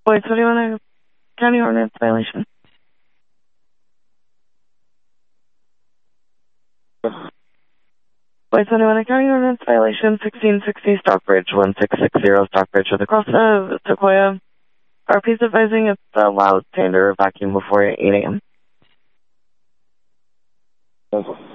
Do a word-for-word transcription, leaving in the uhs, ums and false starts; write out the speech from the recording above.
Boyd City on a county ordinance violation. Boyd City on a county ordinance violation, sixteen sixty Stockbridge, one six six zero Stockbridge with the cross of Sequoia. R P's advising it's a loud sander vacuum before eight a.m.